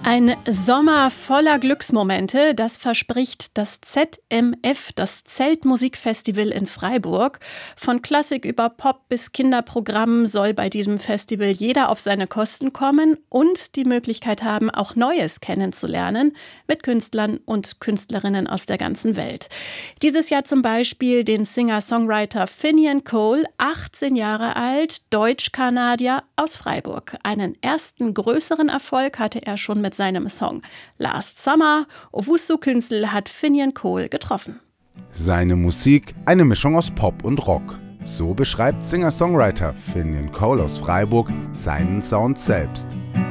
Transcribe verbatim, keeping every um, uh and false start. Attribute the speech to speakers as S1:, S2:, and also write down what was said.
S1: Ein Sommer voller Glücksmomente, das verspricht das Z M F, das Zeltmusikfestival in Freiburg. Von Klassik über Pop bis Kinderprogramm soll bei diesem Festival jeder auf seine Kosten kommen und die Möglichkeit haben, auch Neues kennenzulernen mit Künstlern und Künstlerinnen aus der ganzen Welt. Dieses Jahr zum Beispiel den Singer-Songwriter Finian Cole, achtzehn Jahre alt, Deutsch-Kanadier aus Freiburg. Einen ersten größeren Erfolg hatte er schon mit seinem Song Last Summer. Owusu Künzel hat Finian Cole getroffen.
S2: Seine Musik, eine Mischung aus Pop und Rock. So beschreibt Singer-Songwriter Finian Cole aus Freiburg seinen Sound selbst.